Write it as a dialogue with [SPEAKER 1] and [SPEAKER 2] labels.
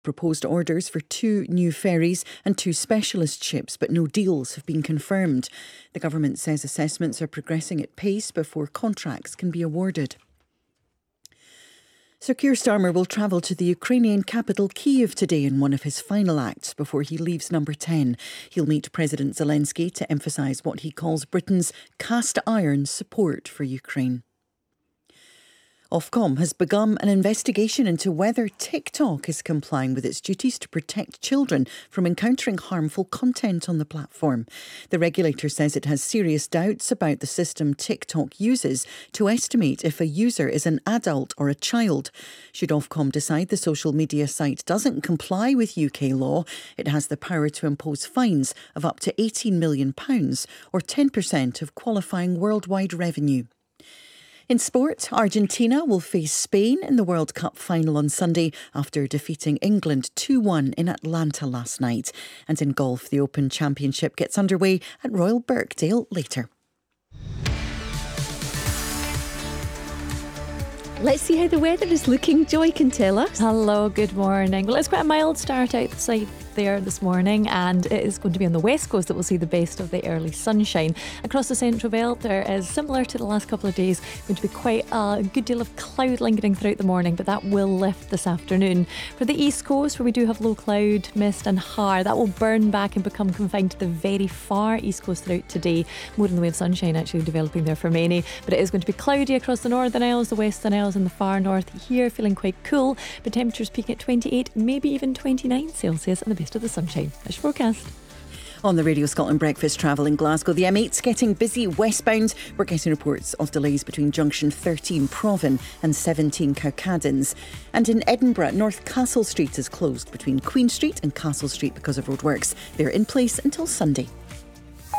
[SPEAKER 1] proposed orders for 2 new ferries and 2 specialist ships, but no deals have been confirmed. The government says assessments are progressing at pace before contracts can be awarded. Sir Keir Starmer will travel to the Ukrainian capital Kyiv today in one of his final acts before he leaves Number 10. He'll meet President Zelensky to emphasise what he calls Britain's cast-iron support for Ukraine. Ofcom has begun an investigation into whether TikTok is complying with its duties to protect children from encountering harmful content on the platform. The regulator says it has serious doubts about the system TikTok uses to estimate if a user is an adult or a child. Should Ofcom decide the social media site doesn't comply with UK law, it has the power to impose fines of up to £18 million or 10% of qualifying worldwide revenue. In sport, Argentina will face Spain in the World Cup final on Sunday after defeating England 2-1 in Atlanta last night. And in golf, the Open Championship gets underway at Royal Birkdale later.
[SPEAKER 2] Let's see how the weather is looking. Joy can tell us.
[SPEAKER 3] Hello, good morning. Well, it's quite a mild start outside there this morning, and it is going to be on the west coast that we'll see the best of the early sunshine. Across the central belt, there is, similar to the last couple of days, going to be quite a good deal of cloud lingering throughout the morning, but that will lift this afternoon. For the east coast, where we do have low cloud, mist and har, that will burn back and become confined to the very far east coast throughout today. More in the way of sunshine actually developing there for many, but it is going to be cloudy across the Northern Isles, the Western Isles and the far north. Here feeling quite cool, but temperatures peaking at 28, maybe even 29 Celsius, and the best of the sunshine. That's your forecast.
[SPEAKER 1] On the Radio Scotland Breakfast travel in Glasgow, the M8's getting busy westbound. We're getting reports of delays between junction 13 Provan and 17 Cowcaddens. And in Edinburgh, North Castle Street is closed between Queen Street and Castle Street because of roadworks. They're in place until Sunday.